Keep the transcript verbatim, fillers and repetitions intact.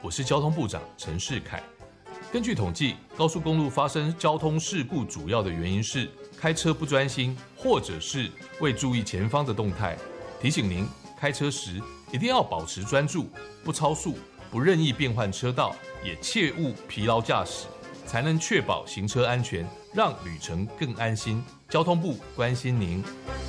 我是交通部长陈世凯。根据统计，高速公路发生交通事故主要的原因是开车不专心，或者是未注意前方的动态。提醒您，开车时一定要保持专注，不超速，不任意变换车道，也切勿疲劳驾驶，才能确保行车安全，让旅程更安心。交通部关心您。